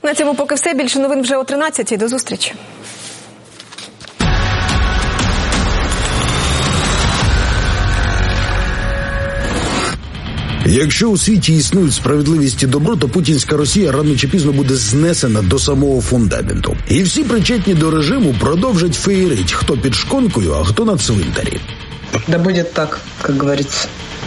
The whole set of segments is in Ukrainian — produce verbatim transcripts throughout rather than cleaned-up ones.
На цьому поки все. Більше новин вже о тринадцятій. До зустрічі. Якщо у світі існують справедливість і добро, то путінська Росія рано чи пізно буде знесена до самого фундаменту. І всі причетні до режиму продовжать феєрить, хто під шконкою, а хто на цвинтарі. Да буде так, як говориться.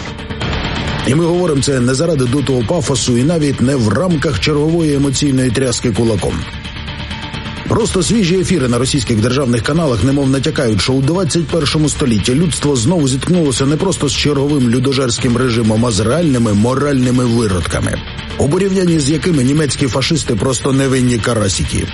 І ми говоримо це не заради дутого пафосу і навіть не в рамках чергової емоційної тряски кулаком. Просто свіжі ефіри на російських державних каналах немов натякають, що у двадцять першому столітті людство знову зіткнулося не просто з черговим людожерським режимом, а з реальними моральними виродками, у порівнянні з якими німецькі фашисти просто невинні карасики.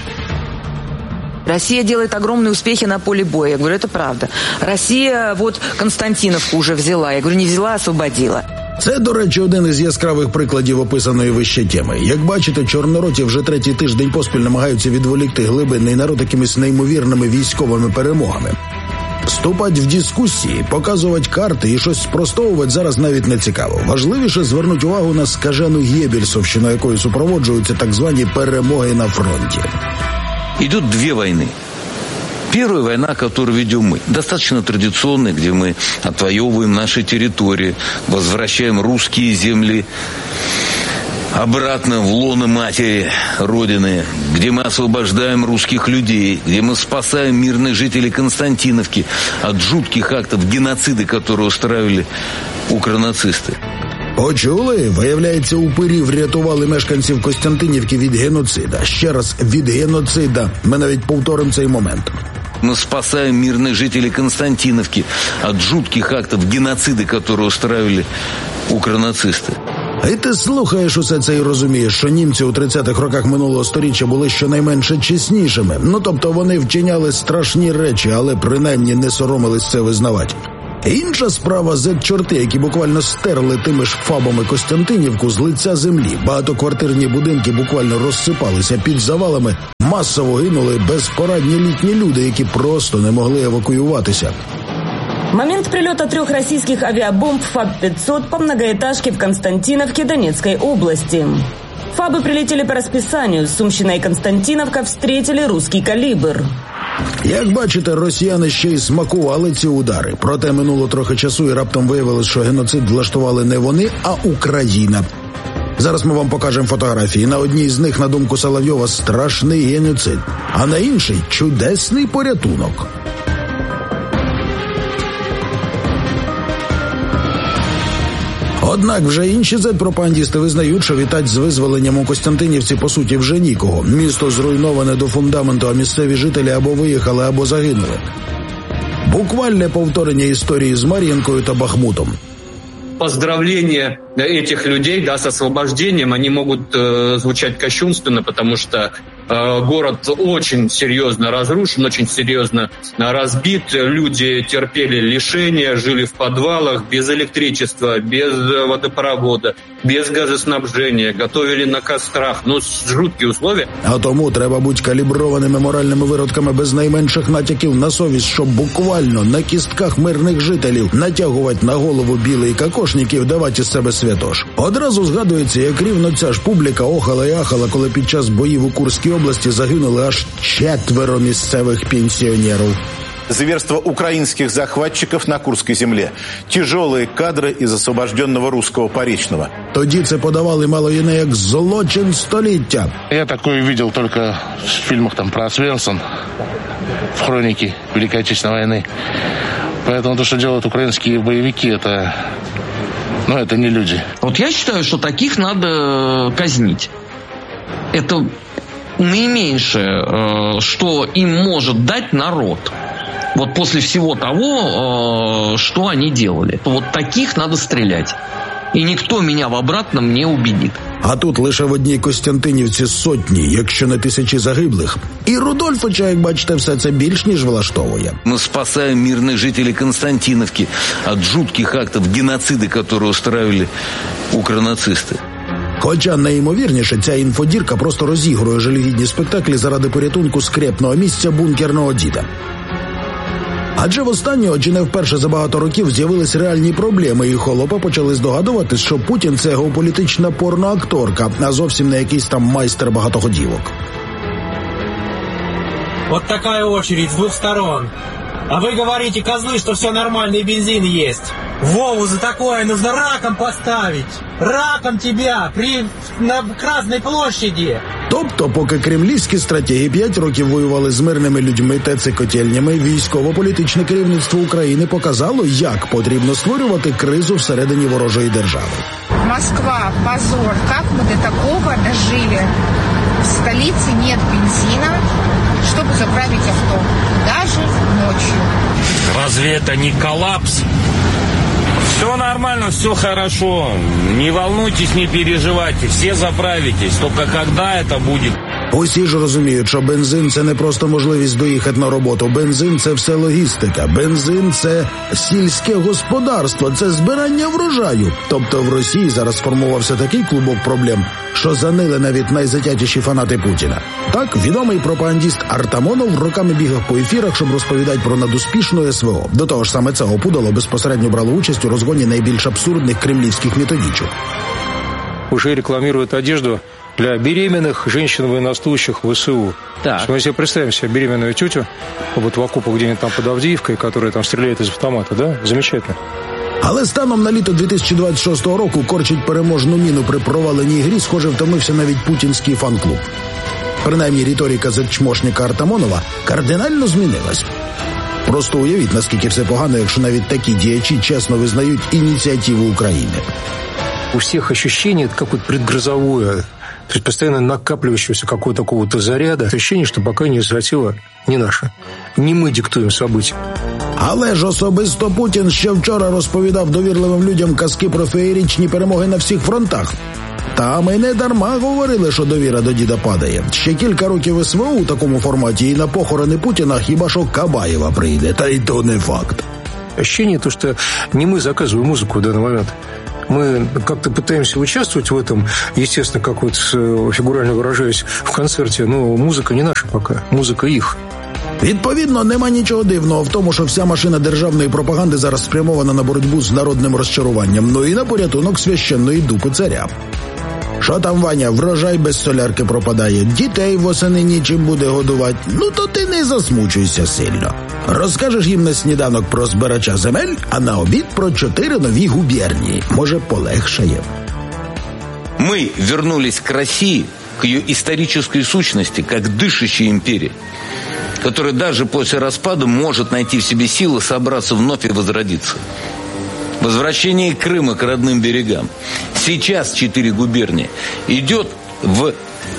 Россия делает огромные успехи на поле боя. Я говорю, это правда. Россия вот Константиновку уже взяла. Я говорю, не взяла, а освободила. Це, до речі, один із яскравих прикладів описаної вище теми. Як бачите, чорнороті вже третій тиждень поспіль намагаються відволікти глибинний народ якимись неймовірними військовими перемогами. Вступати в дискусії, показувати карти і щось спростовувати зараз навіть не цікаво. Важливіше звернути увагу на скажену гєбельсовщину, якою супроводжуються так звані перемоги на фронті. Идут две войны. Первая война, которую ведем мы, достаточно традиционная, где мы отвоевываем наши территории, возвращаем русские земли обратно в лоно матери Родины, где мы освобождаем русских людей, где мы спасаем мирных жителей Константиновки от жутких актов геноцида, которые устраивали укронацисты. Почули? Виявляється, упирі врятували мешканців Костянтинівки від геноцида. Ще раз, від геноцида. Ми навіть повторимо цей момент. Мы спасаем мирных жителей Константиновки от жутких актов геноцида, которые устраивали укронацисти. І ти слухаєш усе це і розумієш, що німці у тридцятих роках минулого сторіччя були щонайменше чеснішими. Ну, тобто вони вчиняли страшні речі, але принаймні не соромились це визнавати. Інша справа – зет-чорти, які буквально стерли тими ж фабами Костянтинівку з лиця землі. Багатоквартирні будинки буквально розсипалися під завалами, масово гинули безпорадні літні люди, які просто не могли евакуюватися. Момент прилета трех российских авиабомб ФАБ пятьсот по многоэтажке в Константиновке Донецкой области. ФАБы прилетели по расписанию. Сумщина и Константиновка встретили русский калибр. Як бачите, росіяни ще й смакували ці удари. Проте минуло трохи часу і раптом виявилось, що геноцид влаштували не вони, а Україна. Зараз ми вам покажемо фотографії. На одній з них, на думку Соловйова, страшний геноцид, а на іншій – чудесний порятунок. Однак вже інші зет-пропагандісти визнають, що вітать з визволенням у Костянтинівці по суті вже нікого. Місто зруйноване до фундаменту, а місцеві жителі або виїхали, або загинули. Буквальне повторення історії з Мар'їнкою та Бахмутом. Поздравления этих людей, да, с освобождением, они могут э, звучать кощунственно, потому что э, город очень серьезно разрушен, очень серьезно разбит. Люди терпели лишения, жили в подвалах, без электричества, без водопровода, без газоснабжения, готовили на кострах. Ну, жуткие условия. А тому треба бути каліброваними моральними виродками без найменших натяків на совість, щоб буквально на кістках мирних жителів натягувати на голову білий кокошник і вдавати із себе святош. Одразу згадується, як рівно ця ж публіка охала і ахала, коли під час боїв у Курській області загинули аж четверо місцевих пенсіонерів. Зверство украинских захватчиков на Курской земле. Тяжелые кадры из освобожденного русского Поречного. Тоді це подавали мало і не як злочин століття. Я такое видел только в фильмах там про Освенцим, в хронике Великой Отечественной войны. Поэтому то, что делают украинские боевики, это, ну, это не люди. Вот я считаю, что таких надо казнить. Это наименьшее, что им может дать народ. Вот после всего того, что они делали. Вот таких надо стрелять. І ніхто мене в обратному не убедить. А тут лише в одній Костянтинівці сотні, якщо не тисячі загиблих. І Рудольфовича, як бачите, все це більш ніж влаштовує. Ми спасаємо мирних жителів Константиновки від жутких актів геноциду, які устраивали укронацисти. Хоча найімовірніше, ця інфодірка просто розігрує жалюгідні спектаклі заради порятунку скрепного місця бункерного діда. Адже востаннє, чи не вперше за багато років, з'явились реальні проблеми, і холопи почали здогадуватись, що Путін – це геополітична порноакторка, а зовсім не якийсь там майстер багатоходівок. Вот такая очередь с двух сторон. А вы говорите, козлы, что все нормально и бензин есть. Вову за такое нужно раком поставить. Раком тебя при... на Красной площади. Тобто, поки кремлівські стратегі п'ять років воювали з мирними людьми та цикотєльнями, військово-політичне керівництво України показало, як потрібно створювати кризу всередині ворожої держави. Москва, позор, как мы до такого дожили? В столице нет бензина, чтобы заправить авто, даже ночью. Разве это не коллапс? Все нормально, все хорошо. Не волнуйтесь, не переживайте, все заправитесь. Только когда это будет? Усі ж розуміють, що бензин – це не просто можливість доїхати на роботу. Бензин – це все логістика. Бензин – це сільське господарство, це збирання врожаю. Тобто в Росії зараз сформувався такий клубок проблем, що занили навіть найзатятіші фанати Путіна. Так, відомий пропагандіст Артамонов роками бігав по ефірах, щоб розповідати про надуспішну ес ве о. До того ж, саме це опудало безпосередньо брало участь у розгоні найбільш абсурдних кремлівських методичок. Уже рекламируют одежду для беременных женщин-военнослужащих вэ эс у. Так. Мы себе представим себе беременную тетю вот в окопах где-нибудь там под Авдеевкой, которая там стреляет из автомата, да? Замечательно. Але станом на літо дві тисячі двадцять шостого року корчить переможну міну при проваленій грі, схоже, втомився навіть путінський фан-клуб. Принаймні, риторика зачмошника Артамонова кардинально змінилась. Просто уявіть, наскільки все погано, якщо навіть такі діячі чесно визнають ініціативу України. У всех ощущение какое-то предгрозовое, то есть постоянно накапливающегося какого-то такого-то заряда. Ощущение, что пока инициатива не наша. Не ми диктуємо события. Але ж особисто Путін ще вчора розповідав довірливим людям казки про феєричні перемоги на всіх фронтах. Та ми не дарма говорили, що довіра до діда падає. Ще кілька років ес ве о у такому форматі, і на похорони Путіна хіба що Кабаєва прийде, та й то не факт. Ощущение то, что не мы заказываем музыку в данный момент. Мы как-то пытаемся участвовать в этом, естественно, как вот фигурально выражаясь, в концерте, но музыка не наша пока, музыка их. Відповідно, нема нічого дивного в тому, що вся машина державної пропаганди зараз спрямована на боротьбу з народним розчаруванням, ну і на порятунок священної дупи царя. Що там, Ваня, врожай без солярки пропадає, дітей восени нічим буде годувати, ну то ти не засмучуйся сильно. Розкажеш їм на сніданок про збирача земель, а на обід про чотири нові губернії. Може, полегшає. Мы вернулись к России, к ее исторической сущности, как дышащей империи, которая даже после распада может найти в себе силы собраться вновь и возродиться. Возвращение Крыма к родным берегам. Сейчас четыре губернии идет в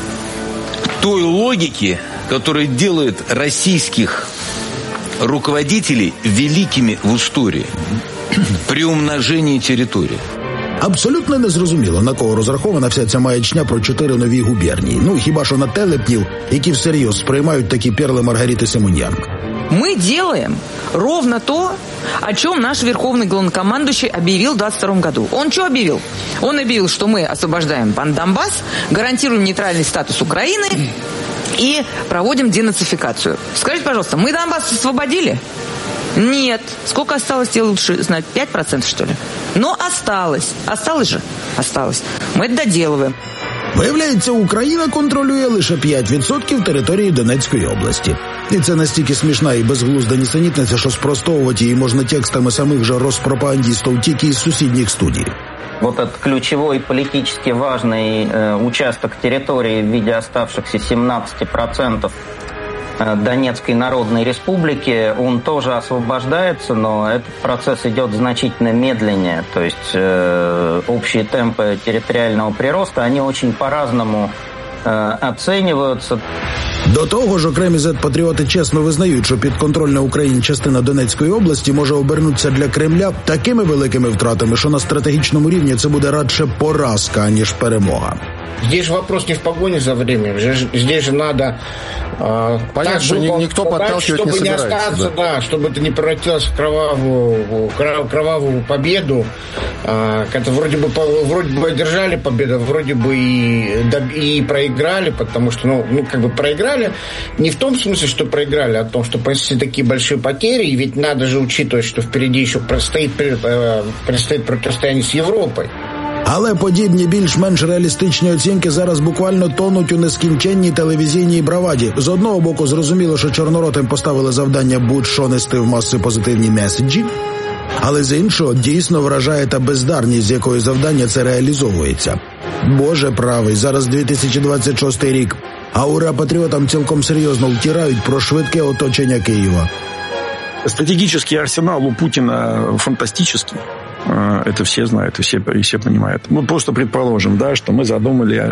той логике, которая делает российских руководителей великими в истории при умножении территории. Абсолютно незрозуміло, на кого розрахована вся ця маячня про чотири нові губернії. Ну, хіба що на телепнів, які всерйоз сприймають такі перли Маргариты Симоньян. Мы делаем ровно то, о чем наш верховный главнокомандующий объявил в двадцать втором году. Он что объявил? Он объявил, что мы освобождаем Донбасс, гарантируем нейтральный статус Украины и проводим денацификацию. Скажите, пожалуйста, мы Донбасс освободили? Нет. Сколько осталось, тебе лучше знать? пять процентов, что ли? Но осталось. Осталось же? Осталось. Мы это доделываем. Виявляється, Україна контролює лише п'ять відсотків території Донецької області. І це настільки смішна і безглузда нісенітниця, що спростовувати її можна текстами самих же розпропагандистів тільки із сусідніх студій. Вот этот ключевой политически важный э, участок территории в виде оставшихся семнадцати процентов Донецкой Народной Республики, он тоже освобождается, но этот процесс идет значительно медленнее. То есть э, общие темпы территориального прироста, они очень по-разному э, оцениваются. До того ж, окремі зет-патріоти чесно визнають, що підконтрольна Україні частина Донецької області може обернутися для Кремля такими великими втратами, що на стратегічному рівні це буде радше поразка, аніж перемога. Здесь же вопрос не в погоне за временем. Здесь же надо э, понятно, что никто подталкивать не собирается. Чтобы не остаться, да. да, чтобы это не превратилось в кровавую, кровавую победу. Э, это вроде бы, вроде бы одержали победу, вроде бы и, и проиграли, потому что, ну, ну, как бы проиграли не в том смысле, что проиграли, а в том, что понесли такие большие потери, и ведь надо же учитывать, что впереди еще предстоит, предстоит противостояние с Європою. Але подібні більш-менш реалістичні оцінки зараз буквально тонуть у нескінченній телевізійній браваді. З одного боку, зрозуміло, що чорноротим поставили завдання будь-що нести в маси позитивні меседжі, але з іншого дійсно вражає та бездарність, з якою завдання це реалізовується. Боже правий, зараз дві тисячі двадцять шостий рік, а ура-патріотам цілком серйозно втирають про швидке оточення Києва. Стратегический арсенал у Путина фантастический. Это все знают и все, и все понимают. Мы просто предположим, да, что мы задумали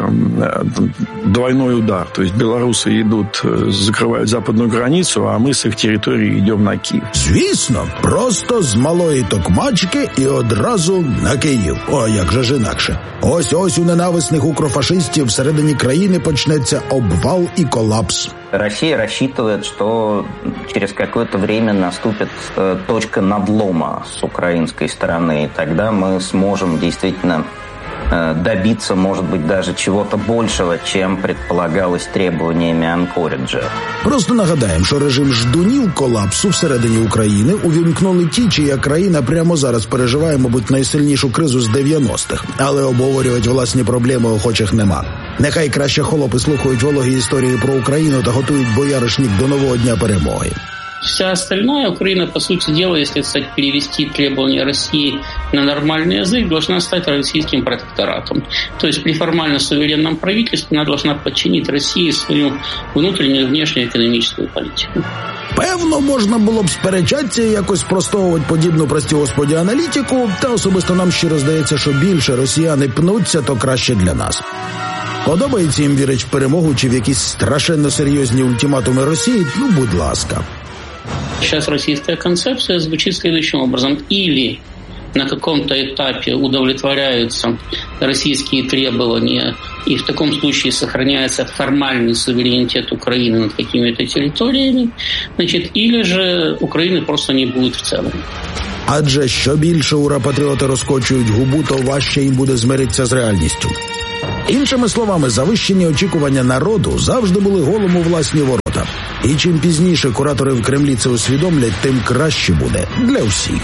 двойной удар. То есть белорусы идут, закрывают западную границу, а мы с их территории идем на Київ. Звісно, просто з малої Токмачки і одразу на Київ. О, як же ж інакше. Ось-ось у ненависних укрофашистів всередині країни почнеться обвал і колапс. Россия рассчитывает, что через какое-то время наступит э, точка надлома с украинской стороны, и тогда мы сможем действительно э, добиться, может быть, даже чего-то большего, чем предполагалось требованиями Анкориджа. Просто нагадаємо, що режим ждунів колапсу всередині України увімкнули ті, чия країна прямо зараз переживає, мабуть, найсильнішу кризу з дев'яностих. Але обговорювати власні проблеми охочих нема. Нехай краще холопи слухають вологі історії про Україну та готують бояришник до нового дня перемоги. Вся остальная Украина, по сути дела, если, кстати, перевести требования России на нормальный язык, должна стать российским протекторатом. То есть при формально суверенном правительстве она должна подчинить России свою внутреннюю и внешнюю экономическую политику. Певно, можна було б сперечатися і якось спростовувати подібну, прості господі, аналітику, та особисто нам щиро здається, що більше росіяни пнуться, то краще для нас. Подобається їм вірить в перемогу чи в якісь страшенно серйозні ультиматуми Росії? Ну, будь ласка. Сейчас российская концепция звучит следующим образом. Или на каком-то этапе удовлетворяются российские требования, и в таком случае сохраняется формальный суверенитет Украины над какими-то территориями, значит, или же Украины просто не будет в целом. Адже що більше ура-патріоти розкочують губу, то важче їм буде змиритися з реальністю. Іншими словами, завищені очікування народу завжди були голому власні ворота. І чим пізніше куратори в Кремлі це усвідомлять, тим краще буде для всіх.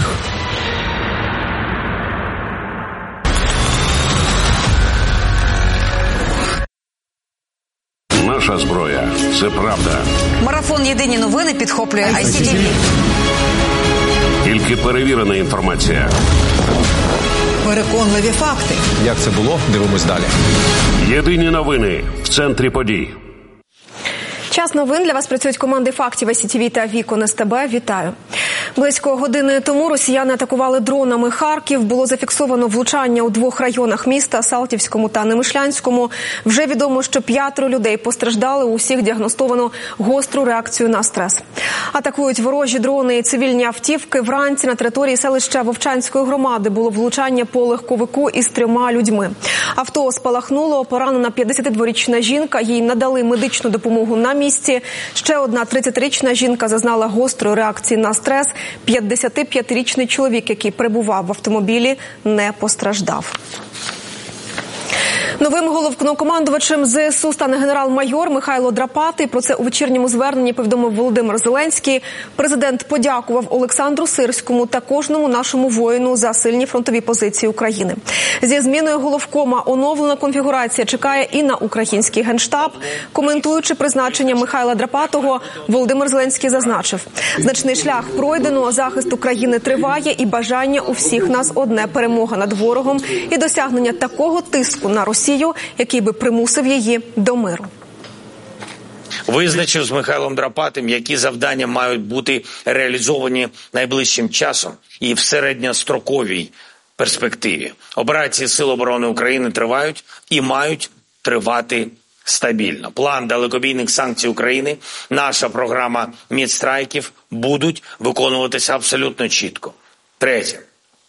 Наша зброя – це правда. Марафон «Єдині новини» підхоплює ай сі ті ві. Тільки перевірена інформація. Переконливі факти. Як це було? Дивимось далі. Єдині новини в центрі подій. Час новин. Для вас працюють команди фактів ай сі ті ві та Вікон СТБ. Вітаю. Близько години тому росіяни атакували дронами Харків. Було зафіксовано влучання у двох районах міста – Салтівському та Немишлянському. Вже відомо, що п'ятеро людей постраждали. У всіх діагностовано гостру реакцію на стрес. Атакують ворожі дрони і цивільні автівки. Вранці на території селища Вовчанської громади було влучання по легковику із трьома людьми. Авто спалахнуло. Поранена п'ятдесятидворічна жінка. Їй надали медичну допомогу на місці. Ще одна тридцятирічна жінка зазнала гострої реакції на стрес. п'ятдесятип'ятирічний чоловік, який перебував в автомобілі, не постраждав. Новим головнокомандувачем зе ес у стане генерал-майор Михайло Драпатий. Про це у вечірньому зверненні повідомив Володимир Зеленський. Президент подякував Олександру Сирському та кожному нашому воїну за сильні фронтові позиції України. Зі зміною головкома оновлена конфігурація чекає і на український генштаб. Коментуючи призначення Михайла Драпатого, Володимир Зеленський зазначив: значний шлях пройдено, захист України триває і бажання у всіх нас одне – перемога над ворогом і досягнення такого тиску на Росію, який би примусив її до миру. Визначив з Михайлом Драпатим, які завдання мають бути реалізовані найближчим часом і в середньостроковій перспективі. Операції Сил оборони України тривають і мають тривати стабільно. План далекобійних санкцій України, наша програма мідстрайків будуть виконуватися абсолютно чітко. Третє.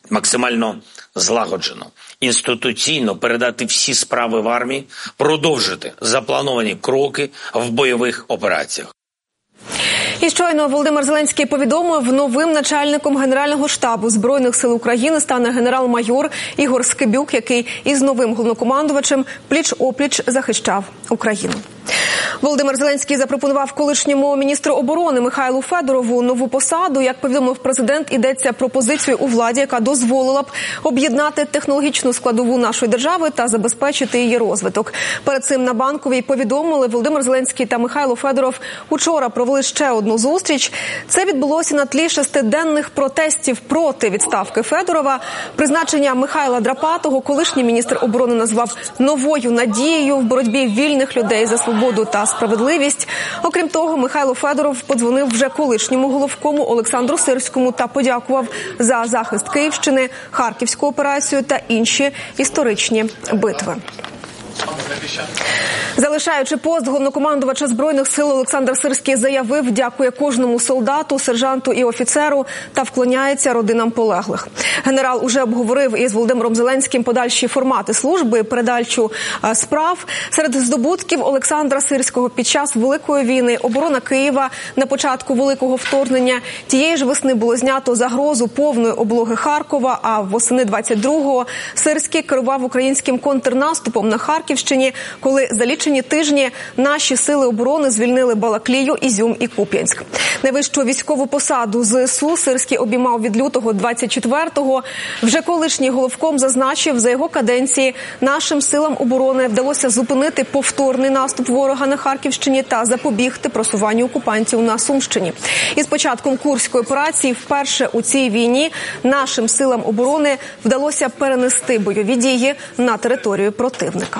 максимально злагоджено, інституційно передати всі справи в армії, продовжити заплановані кроки в бойових операціях. І щойно Володимир Зеленський повідомив, новим начальником Генерального штабу Збройних сил України стане генерал-майор Ігор Скибюк, який із новим головнокомандувачем пліч-опліч захищав Україну. Володимир Зеленський запропонував колишньому міністру оборони Михайлу Федорову нову посаду. Як повідомив президент, йдеться про позицію у владі, яка дозволила б об'єднати технологічну складову нашої держави та забезпечити її розвиток. Перед цим на Банковій повідомили, Володимир Зеленський та Михайло Федоров учора провели ще одну зустріч. Це відбулося на тлі шестиденних протестів проти відставки Федорова. Призначення Михайла Драпатого колишній міністр оборони назвав новою надією в боротьбі вільних людей за свободу та справедливість. Окрім того, Михайло Федоров подзвонив вже колишньому головкому Олександру Сирському та подякував за захист Київщини, Харківську операцію та інші історичні битви. Залишаючи пост головнокомандувача Збройних сил, Олександр Сирський заявив, дякує кожному солдату, сержанту і офіцеру та вклоняється родинам полеглих. Генерал уже обговорив із Володимиром Зеленським подальші формати служби, передачу справ. Серед здобутків Олександра Сирського під час Великої війни, оборона Києва на початку Великого вторгнення. Тієї ж весни було знято загрозу повної облоги Харкова, а восени двадцять другого Сирський керував українським контрнаступом на Харківщині, коли за лічені тижні наші сили оборони звільнили Балаклію, Ізюм і Куп'янськ. Найвищу військову посаду ЗСУ Сирський обіймав від лютого двадцять четвертого. Вже колишній головком зазначив, за його каденції нашим силам оборони вдалося зупинити повторний наступ ворога на Харківщині та запобігти просуванню окупантів на Сумщині. І з початком Курської операції вперше у цій війні нашим силам оборони вдалося перенести бойові дії на територію противника.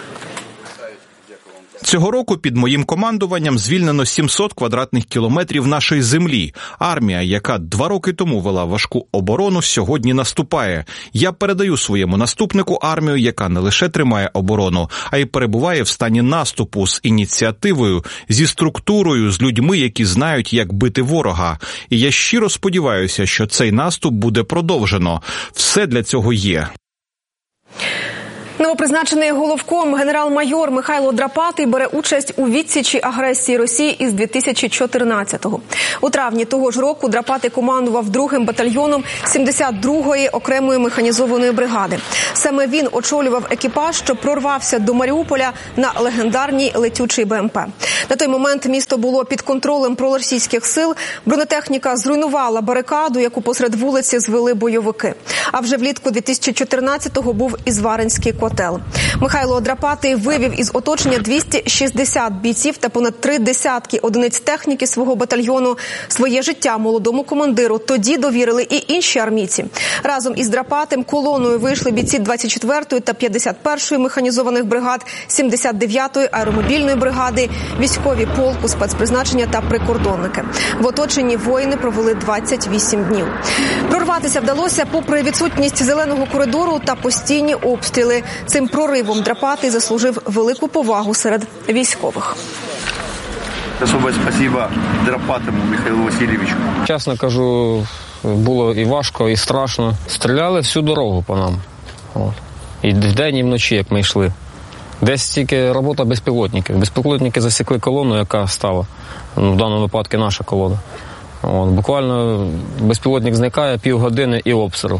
Цього року під моїм командуванням звільнено сімсот квадратних кілометрів нашої землі. Армія, яка два роки тому вела важку оборону, сьогодні наступає. Я передаю своєму наступнику армію, яка не лише тримає оборону, а й перебуває в стані наступу з ініціативою, зі структурою, з людьми, які знають, як бити ворога. І я щиро сподіваюся, що цей наступ буде продовжено. Все для цього є. Новопризначений головком генерал-майор Михайло Драпатий бере участь у відсічі агресії Росії із дві тисячі чотирнадцятого. У травні того ж року Драпатий командував другим батальйоном сімдесят другої окремої механізованої бригади. Саме він очолював екіпаж, що прорвався до Маріуполя на легендарній летючій БМП. На той момент місто було під контролем проросійських сил. Бронетехніка зруйнувала барикаду, яку посеред вулиці звели бойовики. А вже влітку дві тисячі чотирнадцятого був і Зваринський котел. Михайло Драпатий вивів із оточення двісті шістдесят бійців та понад три десятки одиниць техніки свого батальйону. Своє життя молодому командиру тоді довірили і інші армійці. Разом із Драпатим колоною вийшли бійці двадцять четвертої та п'ятдесят першої механізованих бригад, сімдесят дев'ятої аеромобільної бригади, військові полку спецпризначення та прикордонники. В оточенні воїни провели двадцять вісім днів. Прорватися вдалося попри відсутність зеленого коридору та постійні обстріли. Цим проривом Драпатий заслужив велику повагу серед військових. Особливе спасибо Драпатому Михайлу Васильовичу. Чесно кажу, було і важко, і страшно. Стріляли всю дорогу по нам. От. І вдень, і вночі, як ми йшли. Десь тільки робота безпілотників. Безпілотники засікли колону, яка стала. В даному випадку наша колона. От. Буквально безпілотник зникає, півгодини і обстріл.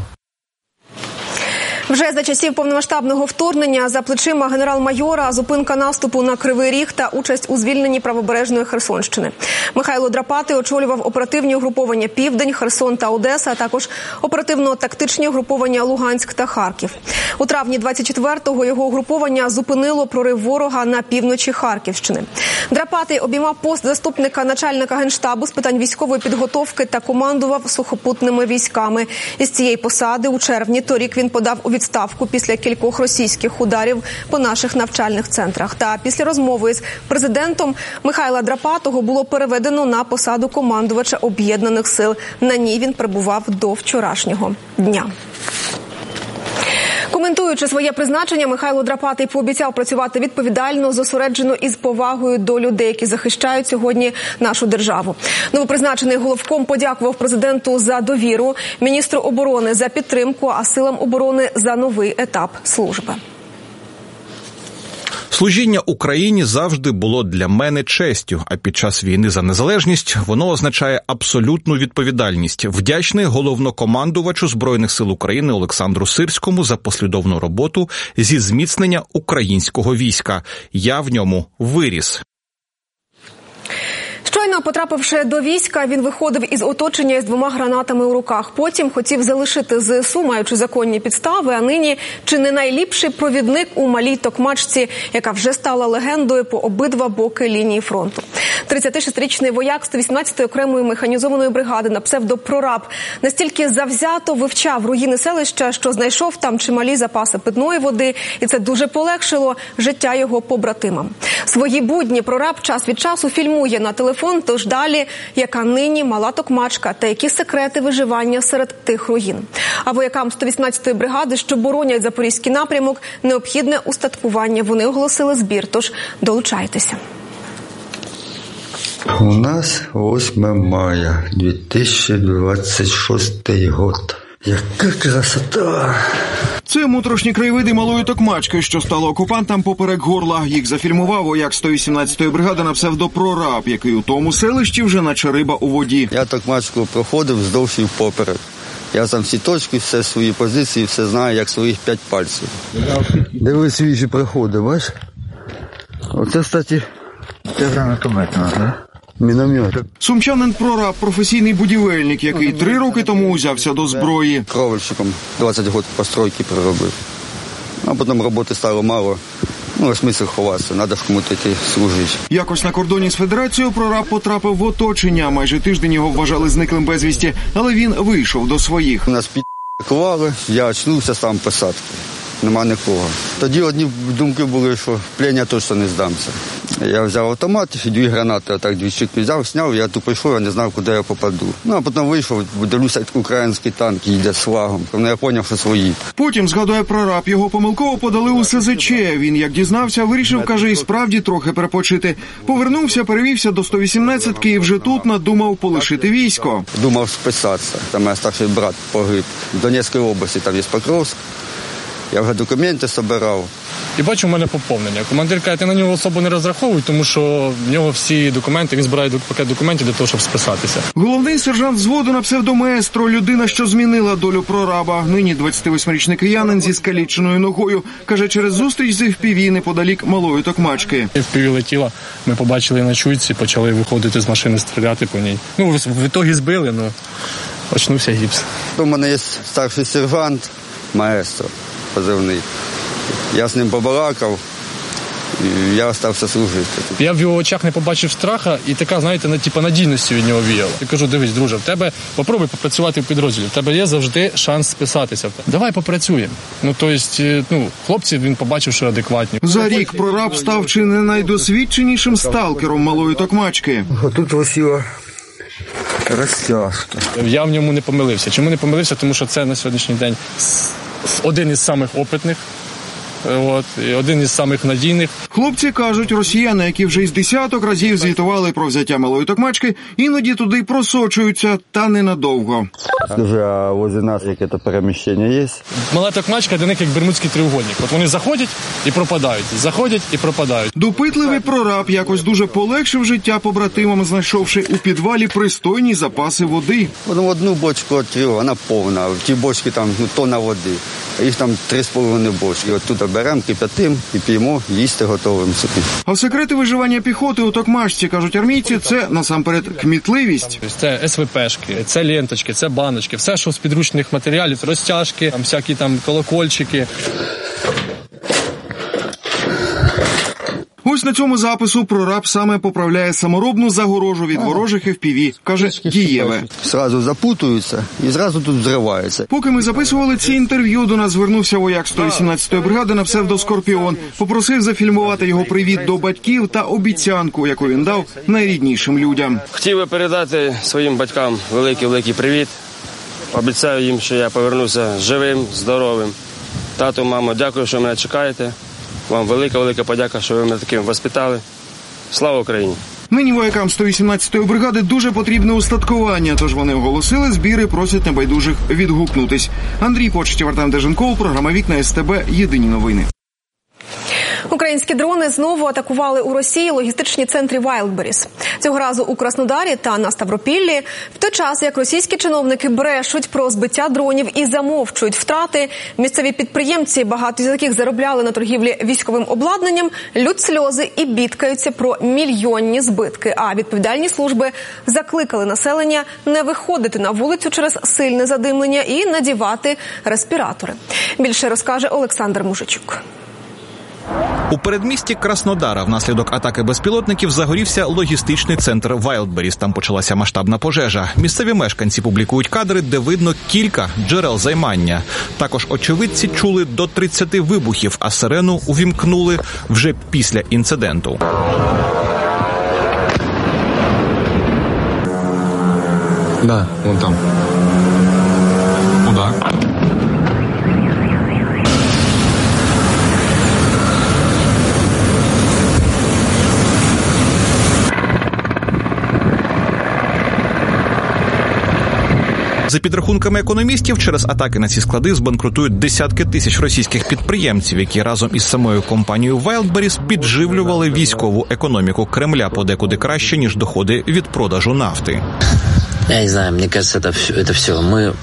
Вже за часів повномасштабного вторгнення за плечима генерал-майора зупинка наступу на Кривий Ріг та участь у звільненні правобережної Херсонщини. Михайло Драпатий очолював оперативні угруповання «Південь», «Херсон» та «Одеса», а також оперативно-тактичні угруповання «Луганськ» та «Харків». У травні двадцять четвертого його угруповання зупинило прорив ворога на півночі Харківщини. Драпатий обіймав пост заступника начальника Генштабу з питань військової підготовки та командував сухопутними військами. Із цієї посади у червні торік він подав у відставку після кількох російських ударів по наших навчальних центрах. Та після розмови з президентом Михайла Драпатого було переведено на посаду командувача Об'єднаних сил. На ній він перебував до вчорашнього дня. Коментуючи своє призначення, Михайло Драпатий пообіцяв працювати відповідально, зосереджено і з повагою до людей, які захищають сьогодні нашу державу. Новопризначений головком подякував президенту за довіру, міністру оборони за підтримку, а силам оборони за новий етап служби. Служіння Україні завжди було для мене честю, а під час війни за незалежність воно означає абсолютну відповідальність. Вдячний головнокомандувачу Збройних сил України Олександру Сирському за послідовну роботу зі зміцнення українського війська. Я в ньому виріс. Щойно потрапивши до війська, він виходив із оточення з двома гранатами у руках. Потім хотів залишити ЗСУ, маючи законні підстави, а нині чи не найліпший провідник у малій Токмачці, яка вже стала легендою по обидва боки лінії фронту. тридцятишестирічний вояк сто вісімнадцятої окремої механізованої бригади на псевдо «Прораб» настільки завзято вивчав руїни селища, що знайшов там чималі запаси питної води, і це дуже полегшило життя його побратимам. Свої будні «Прораб» час від часу фільмує на телефон. Тож далі, яка нині мала Токмачка та які секрети виживання серед тих руїн. А воякам сто вісімнадцятої бригади, що боронять Запорізький напрямок, необхідне устаткування. Вони оголосили збір, тож долучайтеся. У нас восьмого мая дві тисячі двадцять шостий год. Яка красота! Це моторошні краєвиди малої Токмачки, що стало окупантам поперек горла. Їх зафільмував вояк сто вісімнадцятої бригади на псевдо «Прораб», який у тому селищі вже наче риба у воді. Я Токмачку проходив вздовж і впоперек. Я там всі точки, все свої позиції, все знаю, як своїх п'ять пальців. Диви свіжі проходи, бач? Оце, кстати, це гранатометна, да? Міномет. Сумчанин «Прораб» – професійний будівельник, який три роки тому узявся до зброї. Кровельщиком двадцять років постройки проробив. А потім роботи стало мало. Ну, а смисл ховатися, треба ж комусь йти служити. Якось на кордоні з Федерацією «Прораб» потрапив в оточення. Майже тиждень його вважали зниклим безвісті, але він вийшов до своїх. Нас пі***кували, я очнувся сам посадки. Нема нікого. Тоді одні думки були, що в плен точно не здамся. Я взяв автомат, дві гранати, отак дві щитки взяв, зняв, я тупо йшов, я не знав, куди я попаду. Ну, а потім вийшов, дивлюся, український танк йде з флагом. Ну, я зрозумів, що свої. Потім, згадує «Прораб», його помилково подали у ес зет че. Він, як дізнався, вирішив, каже, і справді трохи перепочити. Повернувся, перевівся до сто вісімнадцятки і вже тут надумав полишити військо. Думав списатися. Там моя старший брат погиб. В Донецькій області, там є Покровськ. Я вже документи збирав. І бачу, в мене поповнення. Командир каже, ти на нього особо не розраховуй, тому що в нього всі документи, він збирає пакет документів для того, щоб списатися. Головний сержант взводу на псевдо «Маестро» – людина, що змінила долю «Прораба». Нині двадцятивосьмирічний киянин зі скаліченою ногою. Каже, через зустріч з еф пі ві неподалік малої Токмачки. еф пі ві летіла, ми побачили на чуйці, почали виходити з машини, стріляти по ній. Ну, в ітогі збили, але очнувся гіпс. У мене є старший сержант «Маестро». Позивний. Я з ним побалакав, і я залишився служити. Я в його очах не побачив страха і така, знаєте, на, типу, надійності від нього віяла. Я кажу, дивись, друже, в тебе попробуй попрацювати в підрозділі, в тебе є завжди шанс списатися. Давай попрацюємо. Ну, тобто, ну, хлопці, він побачив, що адекватні. За рік «Прораб» став чи не найдосвідченішим сталкером малої Токмачки. Тут висіла розтяжка. Я в ньому не помилився. Чому не помилився? Тому що це на сьогоднішній день один із самих опитних, от, і один із самих надійних. Хлопці кажуть, росіяни, які вже із десяток разів звітували про взяття малої Токмачки, іноді туди просочуються, та ненадовго. Скажи, а возле нас яке-то переміщення є? Мала Токмачка для них як Бермудський треугольник. От вони заходять і пропадають, заходять і пропадають. Допитливий «Прораб» якось дуже полегшив життя побратимам, знайшовши у підвалі пристойні запаси води. Потім одну бочку відкрив, вона повна, в тій бочці там ну, тонна води. Їх там три з половиною бочки. От тут беремо, кип'ятим і п'ємо, їсти готовим собі. А секрети виживання піхоти у Токмачці, кажуть армійці, це насамперед кмітливість. Це ес ве пешки, це ленточки, це баночки, все, що з підручних матеріалів, розтяжки, там всякі там колокольчики. Ось на цьому запису «Прораб» саме поправляє саморобну загорожу від ворожих еф пі ві. Каже, дієве. Зразу запутуються і зразу тут взриваються. Поки ми записували ці інтерв'ю, до нас звернувся вояк сто вісімнадцятої бригади на псевдо «Скорпіон». Попросив зафільмувати його привіт до батьків та обіцянку, яку він дав найріднішим людям. Хотів би передати своїм батькам великий-великий привіт. Обіцяю їм, що я повернуся живим, здоровим Тату, мамо, дякую, що мене чекаєте. Вам велика-велика подяка, що ви мене таким воспитали. Слава Україні! Нині воякам сто вісімнадцятої бригади дуже потрібне устаткування, тож вони оголосили збір і просять небайдужих відгукнутись. Андрій Почтів, Артем Деженков, програма «Вікна СТБ», єдині новини. Українські дрони знову атакували у Росії логістичні центри Wildberries. Цього разу у Краснодарі та на Ставропіллі. В той час, як російські чиновники брешуть про збиття дронів і замовчують втрати, місцеві підприємці, багато з яких заробляли на торгівлі військовим обладнанням, лють сльози і бідкаються про мільйонні збитки. А відповідальні служби закликали населення не виходити на вулицю через сильне задимлення і надівати респіратори. Більше розкаже Олександр Мужичук. У передмісті Краснодара внаслідок атаки безпілотників загорівся логістичний центр Wildberries. Там почалася масштабна пожежа. Місцеві мешканці публікують кадри, де видно кілька джерел займання. Також очевидці чули до тридцяти вибухів, а сирену увімкнули вже після інциденту. Да, вон там. Удар. За підрахунками економістів, через атаки на ці склади збанкрутують десятки тисяч російських підприємців, які разом із самою компанією Wildberries підживлювали військову економіку Кремля подекуди краще, ніж доходи від продажу нафти. Я не знаю, мне кажется, это, это все. Мы...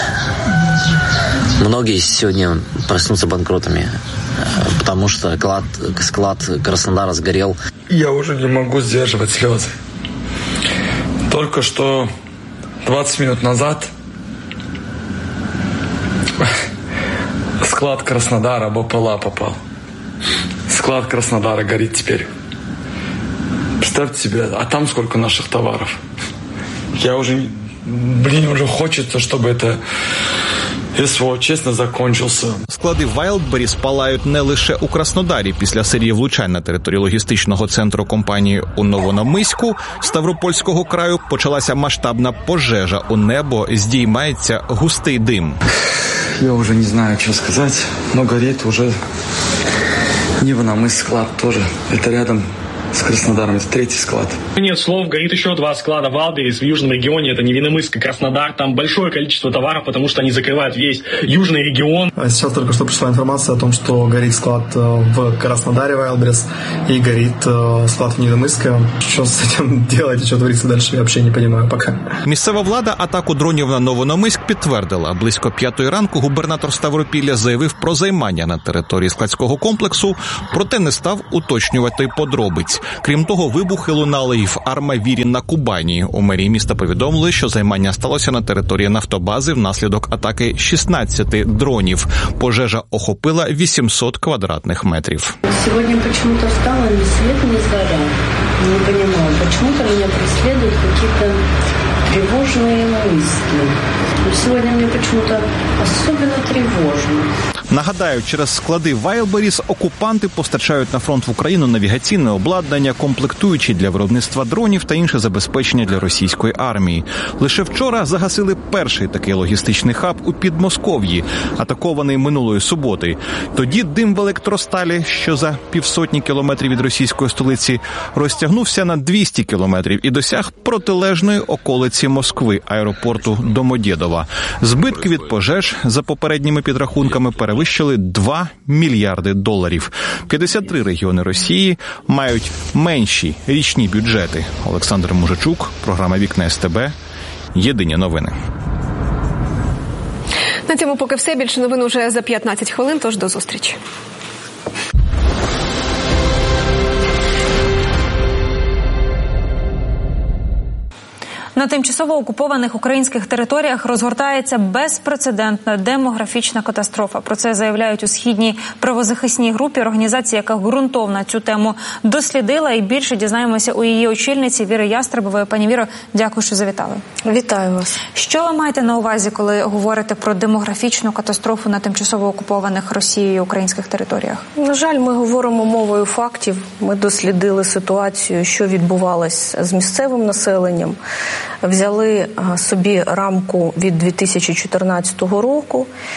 Многие сегодня проснутся банкротами, потому что склад, склад Краснодара сгорел. Я уже не могу сдерживать слезы. Только что двадцать минут назад склад Краснодара в БПЛА попал. Склад Краснодара горит теперь. Представьте себе, а там сколько наших товаров. Я уже, блин, уже хочется, чтобы это СВО чесно закончився. Склади Wildberries палають не лише у Краснодарі. Після серії влучань на території логістичного центру компанії у Новономиську Ставропольського краю почалася масштабна пожежа. У небо здіймається густий дим. Я вже не знаю, що сказати, но горить уже Новономыск склад тоже. Это рядом с Краснодаром. Это третий склад. Нет слов, горит еще два склада Wildberries в южном регионе. Это Новономыск и Краснодар. Там большое количество товаров, потому что они закрывают весь южный регион. Сейчас только что пришла информация о том, что горит склад в Краснодаре Wildberries и горит склад в Новономыске. Что с этим делать и что творится дальше, я вообще не понимаю пока. Місцева влада атаку дронів на Новономиськ підтвердила. Близько п'ятої ранку губернатор Ставропілля заявив про займання на території складського комплексу, проте не став уточнювати подробиць. Крім того, вибухи лунали і в Армавірі на Кубані. У мерії міста повідомили, що займання сталося на території нафтобази внаслідок атаки шістнадцяти дронів. Пожежа охопила вісімсот квадратних метрів. Сьогодні почему-то стало ні світ, ні зоря. Не понимаю, почему-то меня преследуют какие-то тревожные мысли. Сегодня мне почему-то особенно тревожно. Нагадаю, через склади Wildberries окупанти постачають на фронт в Україну навігаційне обладнання, комплектуючі для виробництва дронів та інше забезпечення для російської армії. Лише вчора загасили перший такий логістичний хаб у Підмосков'ї, атакований минулої суботи. Тоді дим в електросталі, що за півсотні кілометрів від російської столиці, розтягнувся на двісті кілометрів і досяг протилежної околиці Москви, аеропорту Домодєдова. Збитки від пожеж, за попередніми підрахунками, перевищили два мільярди доларів. п'ятдесят три регіони Росії мають менші річні бюджети. Олександр Мужичук, програма «Вікна СТБ», єдині новини. На цьому поки все. Більше новин уже за п'ятнадцять хвилин, тож до зустрічі. На тимчасово окупованих українських територіях розгортається безпрецедентна демографічна катастрофа. Про це заявляють у східній правозахисній групі, організації, яка ґрунтовно цю тему дослідила. І більше дізнаємося у її очільниці Віри Ястребової. Пані Віро, дякую, що завітали. Вітаю вас. Що ви маєте на увазі, коли говорите про демографічну катастрофу на тимчасово окупованих Росією українських територіях? На жаль, ми говоримо мовою фактів. Ми дослідили ситуацію, що відбувалось з місцевим населенням. Взяли собі рамку від дві тисячі чотирнадцятого року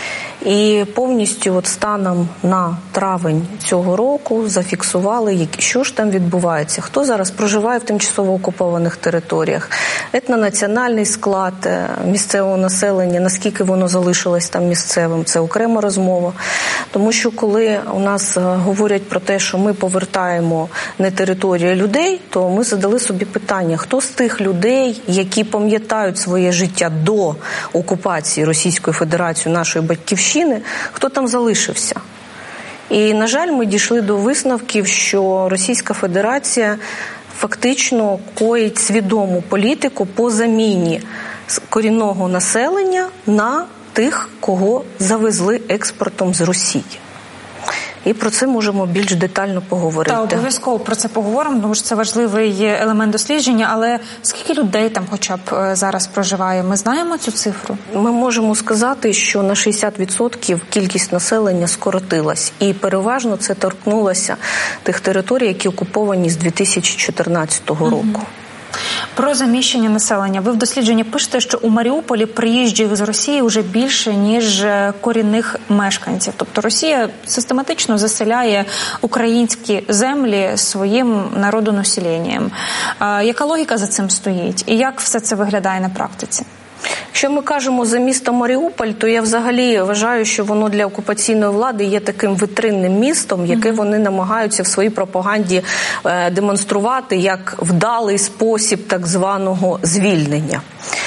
І повністю от станом на травень цього року зафіксували, що ж там відбувається, хто зараз проживає в тимчасово окупованих територіях, етнонаціональний склад місцевого населення, наскільки воно залишилось там місцевим, це окрема розмова. Тому що коли у нас говорять про те, що ми повертаємо не територію людей, то ми задали собі питання, хто з тих людей, які пам'ятають своє життя до окупації Російської Федерації, нашої батьківщини, хто там залишився. І, на жаль, ми дійшли до висновків, що Російська Федерація фактично коїть свідому політику по заміні корінного населення на тих, кого завезли експортом з Росії. І про це можемо більш детально поговорити. Та обов'язково про це поговоримо, тому що це важливий елемент дослідження, але скільки людей там хоча б зараз проживає? Ми знаємо цю цифру? Ми можемо сказати, що на шістдесят відсотків кількість населення скоротилась. І переважно це торкнулося тих територій, які окуповані з дві тисячі чотирнадцятого року. Угу. Про заміщення населення. Ви в дослідженні пишете, що у Маріуполі приїжджих з Росії вже більше, ніж корінних мешканців. Тобто Росія систематично заселяє українські землі своїм народонаселенням. Яка логіка за цим стоїть? І як все це виглядає на практиці? Якщо ми кажемо за місто Маріуполь, то я взагалі вважаю, що воно для окупаційної влади є таким витринним містом, яке mm-hmm. вони намагаються в своїй пропаганді е, демонструвати як вдалий спосіб так званого звільнення.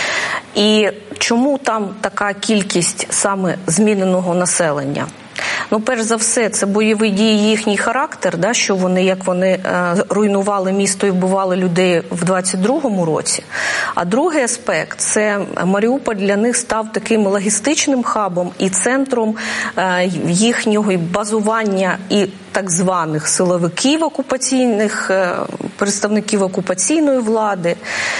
І чому там така кількість саме зміненого населення? Ну, перш за все, це бойові дії, їхній характер, да, що вони, як вони е, руйнували місто і вбивали людей в двадцять другому році. А другий аспект – це Маріуполь для них став таким логістичним хабом і центром е, їхнього базування і так званих силовиків окупаційних, е, представників окупаційної влади,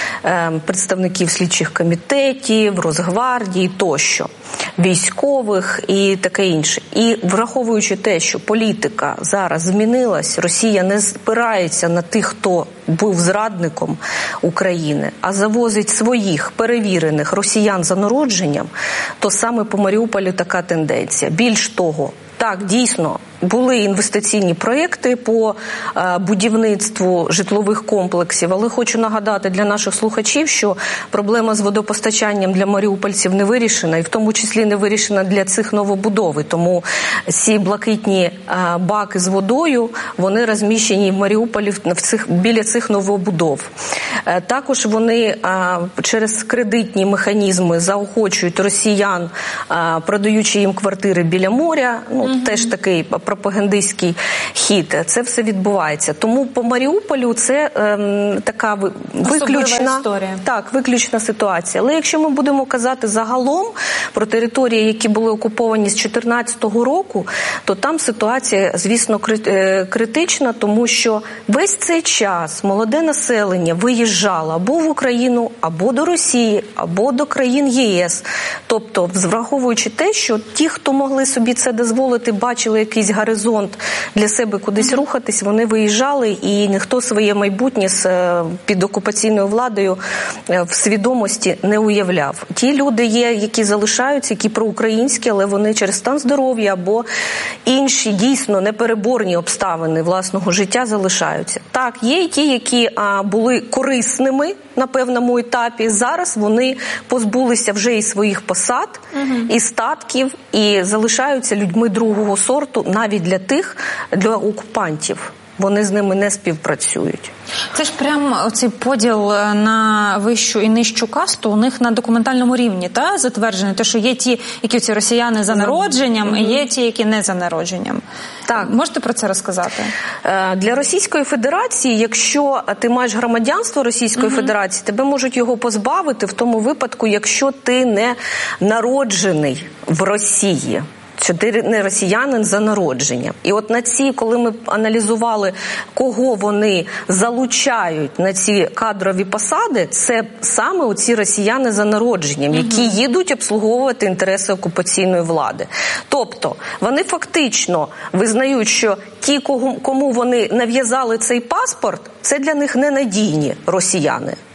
е, представників слідчих комітетів, Росгвардії тощо, військових і таке інше. І враховуючи те, що політика зараз змінилась, Росія не спирається на тих, хто був зрадником України, а завозить своїх перевірених росіян за народженням, то саме по Маріуполю така тенденція. Більш того, так, дійсно, були інвестиційні проєкти по е, будівництву житлових комплексів, але хочу нагадати для наших слухачів, що проблема з водопостачанням для маріупольців не вирішена, і в тому числі не вирішена для цих новобудови. Тому ці блакитні е, баки з водою, вони розміщені в Маріуполі в цих, біля цих новобудов. Е, також вони е, через кредитні механізми заохочують росіян, е, продаючи їм квартири біля моря, ну, mm-hmm. теж такий пропагандистський хід. Це все відбувається. Тому по Маріуполю це ем, така виключна, так, виключна ситуація. Але якщо ми будемо казати загалом про території, які були окуповані з чотирнадцятого року, то там ситуація, звісно, критична, тому що весь цей час молоде населення виїжджало або в Україну, або до Росії, або до країн ЄС. Тобто, враховуючи те, що ті, хто могли собі це дозволити, бачили якийсь горизонт для себе кудись рухатись, вони виїжджали, і ніхто своє майбутнє з, під окупаційною владою в свідомості не уявляв. Ті люди є, які залишаються, які проукраїнські, але вони через стан здоров'я або інші дійсно непереборні обставини власного життя залишаються. Так, є і ті, які а, були корисними на певному етапі. Зараз вони позбулися вже і своїх посад, угу. і статків, і залишаються людьми другого сорту навіть для тих, для окупантів. Вони з ними не співпрацюють. Це ж прям оцей поділ на вищу і нижчу касту у них на документальному рівні, та, затверджено? Те, що є ті, які ці росіяни за народженням, і є ті, які не за народженням. Так. Можете про це розказати? Для Російської Федерації, якщо ти маєш громадянство Російської угу. Федерації, тебе можуть його позбавити в тому випадку, якщо ти не народжений в Росії. Що ти не росіянин за народженням. І от на ці, коли ми аналізували, кого вони залучають на ці кадрові посади, це саме оці росіяни за народженням, які угу. їдуть обслуговувати інтереси окупаційної влади. Тобто, вони фактично визнають, що ті, кому вони нав'язали цей паспорт, це для них ненадійні росіяни.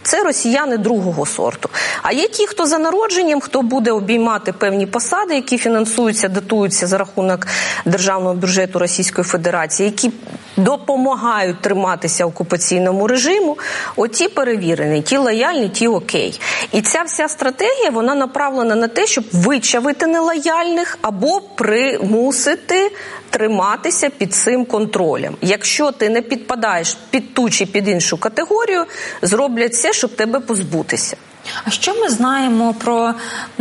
Це росіяни другого сорту. А є ті, хто за народженням, хто буде обіймати певні посади, які фінансуються, датуються за рахунок державного бюджету Російської Федерації, які допомагають триматися окупаційному режиму. Оті перевірені, ті лояльні, ті окей. І ця вся стратегія, вона направлена на те, щоб вичавити нелояльних або примусити триматися під цим контролем. Якщо ти не підпадаєш під ту чи під іншу категорію, зроблять все, щоб тебе позбутися. А що ми знаємо про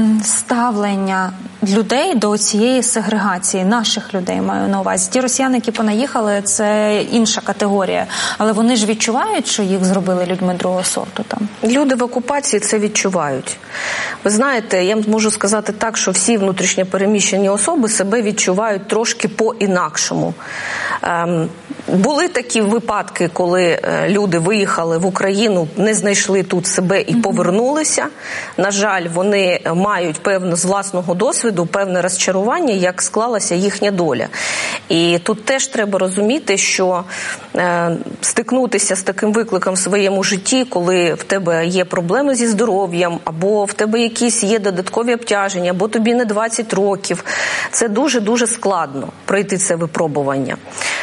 ставлення людей до цієї сегрегації, наших людей маю на увазі? Ті росіяни, які понаїхали, це інша категорія, але вони ж відчувають, що їх зробили людьми другого сорту там? Люди в окупації це відчувають. Ви знаєте, я можу сказати так, що всі внутрішньо переміщені особи себе відчувають трошки по-інакшому. Ем, були такі випадки, коли люди виїхали в Україну, не знайшли тут себе і повернули. На жаль, вони мають певно з власного досвіду, певне розчарування, як склалася їхня доля. І тут теж треба розуміти, що е, стикнутися з таким викликом в своєму житті, коли в тебе є проблеми зі здоров'ям, або в тебе якісь є додаткові обтяження, або тобі не двадцять років, це дуже-дуже складно пройти це випробування.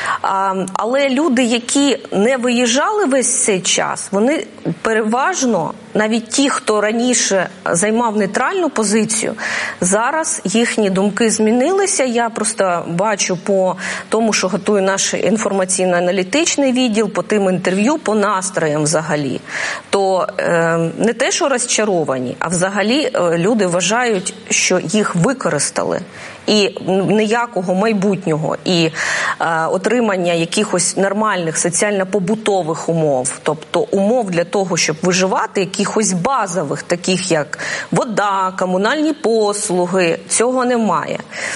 А, але люди, які не виїжджали весь цей час, вони переважно, навіть ті, хто раніше займав нейтральну позицію, зараз їхні думки змінилися. Я просто бачу по тому, що готує наш інформаційно-аналітичний відділ, по тим інтерв'ю, по настроям взагалі. То е, не те, що розчаровані, а взагалі е, люди вважають, що їх використали. І ніякого майбутнього, і е, отримання якихось нормальних соціально-побутових умов, тобто умов для того, щоб виживати, якихось базових, таких як вода, комунальні послуги, цього немає.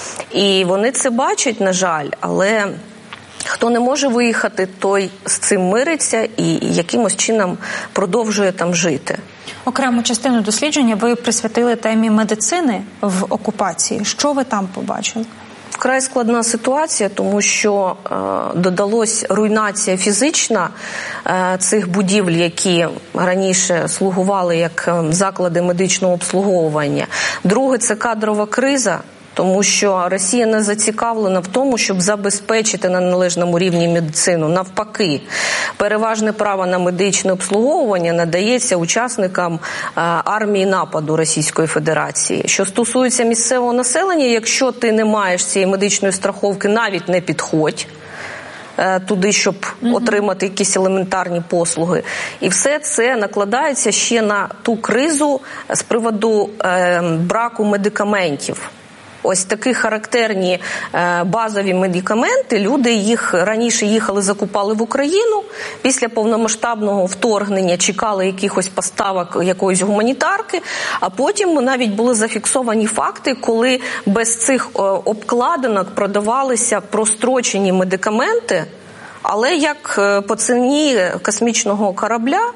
І вони це бачать, на жаль, але хто не може виїхати, той з цим мириться і якимось чином продовжує там жити. Окрему частину дослідження ви присвятили темі медицини в окупації. Що ви там побачили? Вкрай складна ситуація, тому що е, додалась руйнація фізична е, цих будівель, які раніше слугували як заклади медичного обслуговування. Друге – це кадрова криза. Тому що Росія не зацікавлена в тому, щоб забезпечити на належному рівні медицину. Навпаки, переважне право на медичне обслуговування надається учасникам е, армії нападу Російської Федерації. Що стосується місцевого населення, якщо ти не маєш цієї медичної страховки, навіть не підходь е, туди, щоб mm-hmm. отримати якісь елементарні послуги. І все це накладається ще на ту кризу з приводу е, браку медикаментів. Ось такі характерні е, базові медикаменти, люди їх раніше їхали, закупали в Україну, після повномасштабного вторгнення чекали якихось поставок якоїсь гуманітарки, а потім навіть були зафіксовані факти, коли без цих е, обкладинок продавалися прострочені медикаменти, але як по ціні космічного корабля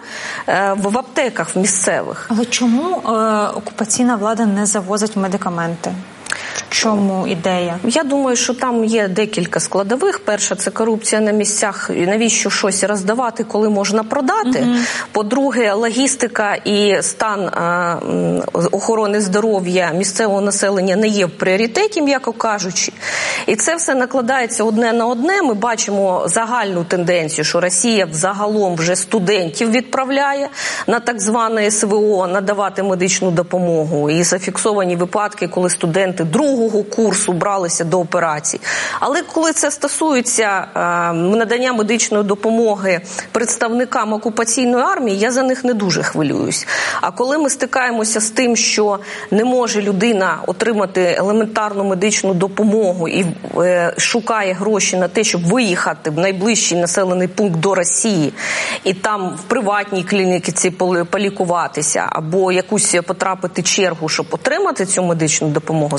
в аптеках місцевих. Але чому е, окупаційна влада не завозить медикаменти? В чому ідея? Я думаю, що там є декілька складових. Перша – це корупція на місцях. Навіщо щось роздавати, коли можна продати? Угу. По-друге, логістика і стан е, охорони здоров'я місцевого населення не є в пріоритеті, м'яко кажучи. І це все накладається одне на одне. Ми бачимо загальну тенденцію, що Росія взагалом вже студентів відправляє на так зване ес ве о надавати медичну допомогу. І зафіксовані випадки, коли студенти другого курсу бралися до операцій. Але коли це стосується е, надання медичної допомоги представникам окупаційної армії, я за них не дуже хвилююсь. А коли ми стикаємося з тим, що не може людина отримати елементарну медичну допомогу і е, шукає гроші на те, щоб виїхати в найближчий населений пункт до Росії і там в приватній клініці полікуватися або якусь потрапити чергу, щоб отримати цю медичну допомогу, ситуація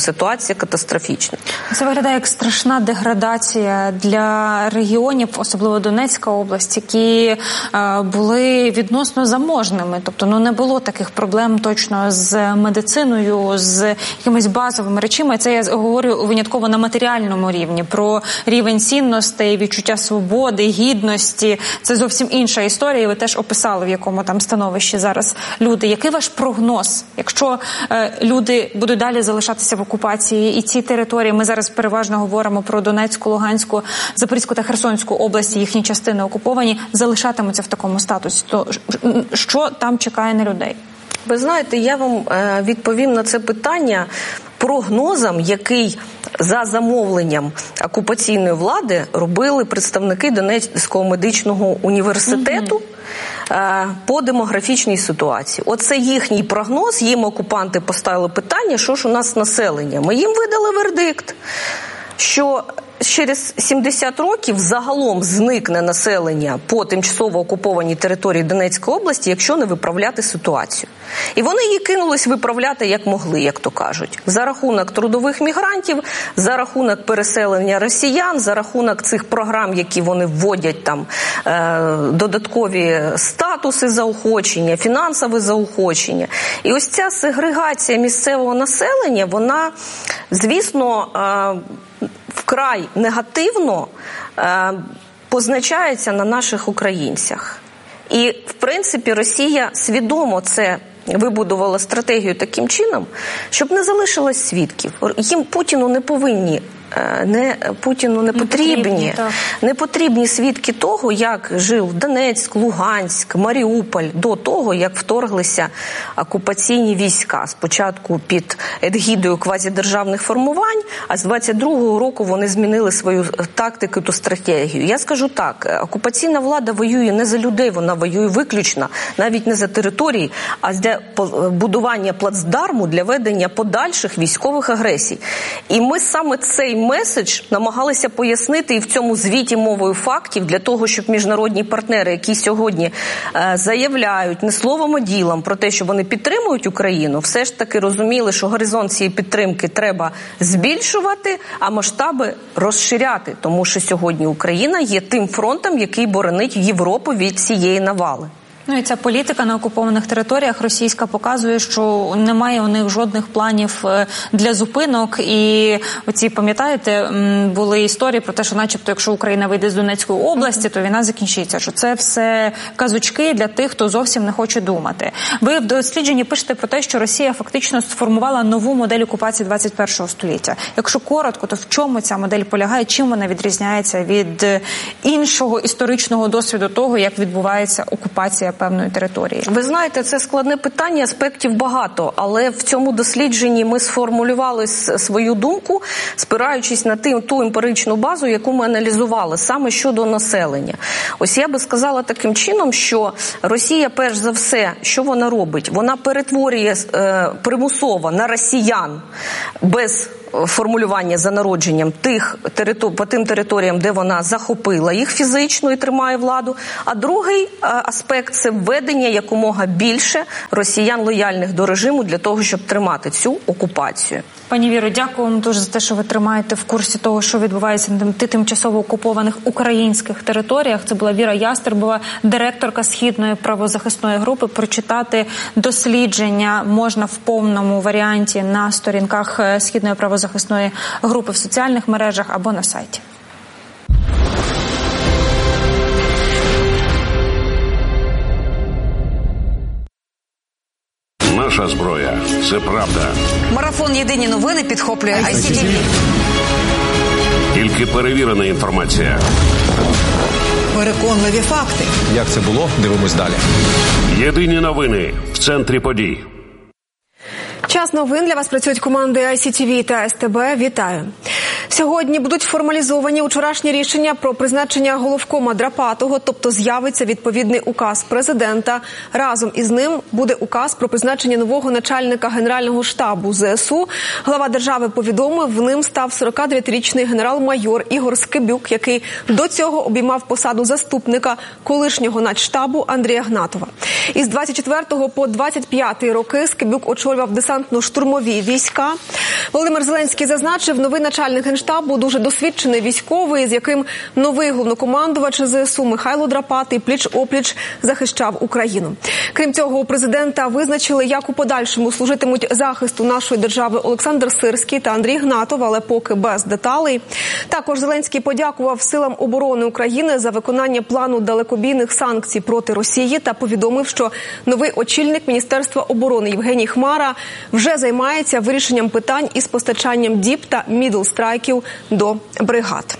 ситуація катастрофічна. Це виглядає як страшна деградація для регіонів, особливо Донецька область, які е, були відносно заможними. Тобто, ну, не було таких проблем точно з медициною, з якимись базовими речами. Це я говорю винятково на матеріальному рівні. Про рівень цінностей, відчуття свободи, гідності. Це зовсім інша історія. І ви теж описали, в якому там становищі зараз люди. Який ваш прогноз, якщо е, люди будуть далі залишатися в окупації, і ці території, ми зараз переважно говоримо про Донецьку, Луганську, Запорізьку та Херсонську області, їхні частини окуповані, залишатимуться в такому статусі, то що там чекає на людей? Ви знаєте, я вам відповім на це питання прогнозом, який за замовленням окупаційної влади робили представники Донецького медичного університету mm-hmm. по демографічній ситуації. Оце їхній прогноз, їм окупанти поставили питання, що ж у нас з населенням. Ми їм видали вердикт, що через сімдесят років загалом зникне населення по тимчасово окупованій території Донецької області, якщо не виправляти ситуацію. І вони її кинулись виправляти як могли, як то кажуть. За рахунок трудових мігрантів, за рахунок переселення росіян, за рахунок цих програм, які вони вводять, там е, додаткові статуси заохочення, фінансове заохочення. І ось ця сегрегація місцевого населення, вона, звісно, е, вкрай негативно е, позначається на наших українцях. І, в принципі, Росія свідомо це вибудувала стратегію таким чином, щоб не залишилось свідків. Їм Путіну не повинні, не, Путіну не потрібні, не потрібні, не потрібні свідки того, як жив Донецьк, Луганськ, Маріуполь до того, як вторглися окупаційні війська. Спочатку під егідою квазідержавних формувань, а з двадцять другого року вони змінили свою тактику та стратегію. Я скажу так, окупаційна влада воює не за людей, вона воює виключно, навіть не за території, а для будування плацдарму для ведення подальших військових агресій. І ми саме цей меседж намагалися пояснити і в цьому звіті мовою фактів для того, щоб міжнародні партнери, які сьогодні е, заявляють не словом, а ділом про те, що вони підтримують Україну, все ж таки розуміли, що горизонт цієї підтримки треба збільшувати, а масштаби розширяти, тому що сьогодні Україна є тим фронтом, який боронить Європу від цієї навали. Ну і ця політика на окупованих територіях російська показує, що немає у них жодних планів для зупинок. І оці, пам'ятаєте, були історії про те, що начебто, якщо Україна вийде з Донецької області, то війна закінчиться. Що це все казочки для тих, хто зовсім не хоче думати. Ви в дослідженні пишете про те, що Росія фактично сформувала нову модель окупації двадцять першого століття. Якщо коротко, то в чому ця модель полягає? Чим вона відрізняється від іншого історичного досвіду того, як відбувається окупація певної території? Ви знаєте, це складне питання, аспектів багато, але в цьому дослідженні ми сформулювали свою думку, спираючись на ту, ту емпіричну базу, яку ми аналізували, саме щодо населення. Ось я би сказала таким чином, що Росія, перш за все, що вона робить? Вона перетворює е, примусово на росіян без формулювання за народженням тих територ... по тим територіям, де вона захопила їх фізично і тримає владу. А другий аспект – це введення якомога більше росіян лояльних до режиму для того, щоб тримати цю окупацію. Пані Віро, дякую вам дуже за те, що ви тримаєте в курсі того, що відбувається на тимчасово окупованих українських територіях. Це була Віра Ястребова, директорка Східної правозахисної групи. Прочитати дослідження можна в повному варіанті на сторінках Східної правозахисної групи в соціальних мережах або на сайті. Наша зброя – це правда. Марафон «Єдині новини» підхоплює ай сі ті ві. Тільки перевірена інформація. Переконливі факти. Як це було? Дивимось далі. Єдині новини в центрі подій. Час новин. Для вас працюють команди ай сі ті ві та ес те бе. Вітаю. Сьогодні будуть формалізовані вчорашні рішення про призначення головкома Драпатого, тобто з'явиться відповідний указ президента. Разом із ним буде указ про призначення нового начальника Генерального штабу ЗСУ. Глава держави повідомив, в ним став сорокадев'ятирічний генерал-майор Ігор Скибюк, який до цього обіймав посаду заступника колишнього начштабу Андрія Гнатова. Із двадцять четвертого по двадцять п'ятий роки Скибюк очолював десантно-штурмові війська. Володимир Зеленський зазначив, новий начальник Генштабу дуже досвідчений військовий, з яким новий головнокомандувач ЗСУ Михайло Драпатий пліч-опліч захищав Україну. Крім цього, у президента визначили, як у подальшому служитимуть захисту нашої держави Олександр Сирський та Андрій Гнатов, але поки без деталей. Також Зеленський подякував Силам оборони України за виконання плану далекобійних санкцій проти Росії та повідомив, що новий очільник Міністерства оборони Євгеній Хмара вже займається вирішенням питань із постачанням діп та мідл-страйків до бригад.